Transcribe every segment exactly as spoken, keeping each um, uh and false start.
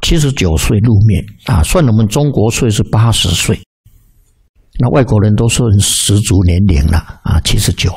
七十九岁入灭啊，算我们中国岁是八十岁，那外国人都算十足年龄了啊，七十九。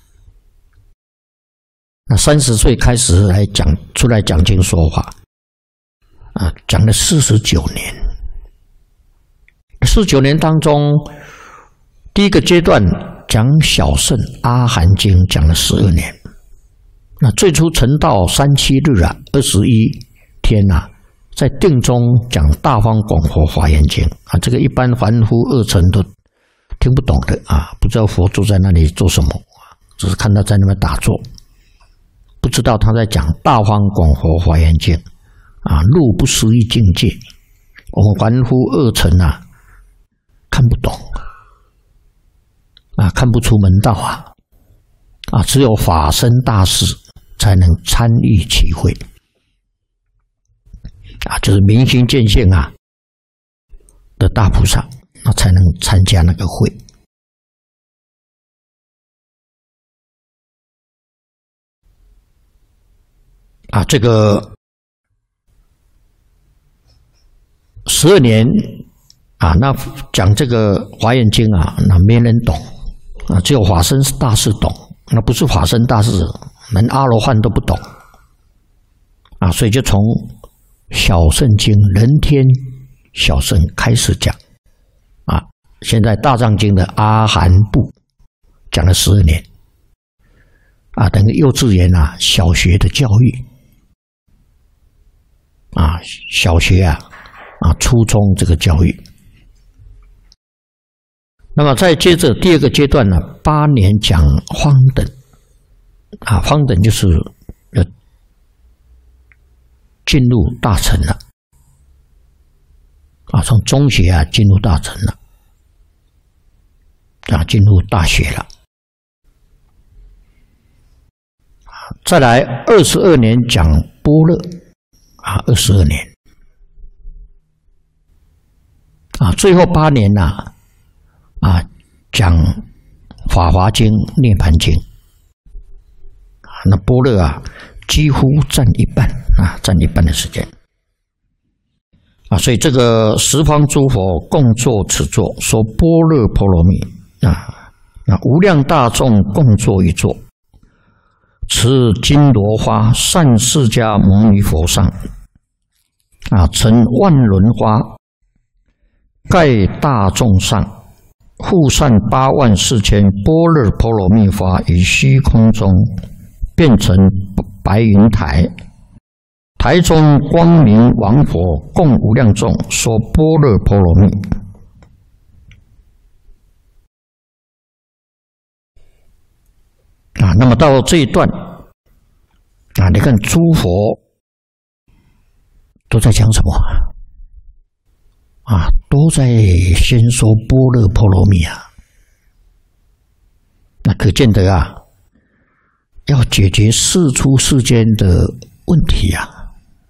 那三十岁开始来讲出来讲经说法啊，讲了四十九年。四十九年当中，第一个阶段讲小乘阿含经讲了十二年。那最初成道三七日啊，二十一天啊，在定中讲大方广佛华严经啊，这个一般凡夫二乘都听不懂的啊，不知道佛坐在那里做什么，只是看他在那边打坐，不知道他在讲大方广佛华严经啊，入不思议境界。我们凡夫二乘啊，看不懂啊，看不出门道啊啊，只有法身大士才能参与其会啊，就是明心见性啊的大菩萨，那才能参加那个会啊。这个十二年啊，那讲这个华严经啊，那没人懂啊，只有法身大士懂，那不是法身大士，连阿罗汉都不懂啊，所以就从小乘经人天小乘开始讲啊。现在大藏经的阿含部讲了十二年啊，等于幼稚园啊、小学的教育啊，小学啊啊、初中这个教育。那么再接着第二个阶段呢，八年讲方等啊，方等就是呃进入大乘了啊，从中学啊进入大乘了啊，进入大学了。再来二十二年讲般若啊，二十二年啊，最后八年呐啊，啊讲法华经、涅盘经啊，那般若啊几乎占一半啊，占一半的时间啊，所以这个十方诸佛共作此座，说般若波罗蜜啊，那无量大众共作一座。持金罗花善释迦牟尼佛上啊，成万轮花盖大众上，复散八万四千般若波罗蜜花于虚空中，变成白云台。台中光明王佛共无量众，说般若波罗蜜。啊，那么到这一段啊，你看诸佛都在讲什么啊？都在先说般若波罗蜜啊。那可见得啊，要解决世出世间的问题啊，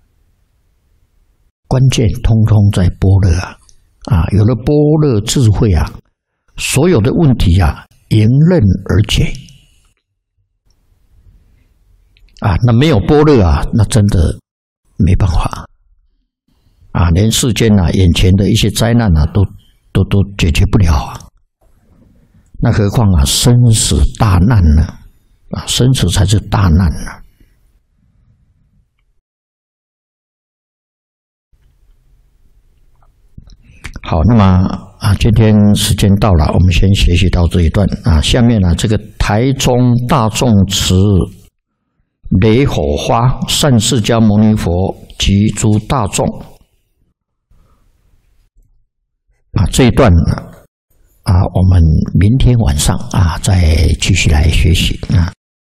关键通通在般若啊！啊，有了般若智慧啊，所有的问题啊迎刃而解。啊，那没有般若啊，那真的没办法啊，连世间啊眼前的一些灾难啊，都都都解决不了啊。那何况啊，生死大难呢？啊，生死才是大难呢。好，那么啊，今天时间到了，我们先学习到这一段啊。下面呢、啊，这个台中大众持雷火花善释迦牟尼佛及诸大众啊，这一段呢啊，我们明天晚上啊再继续来学习啊。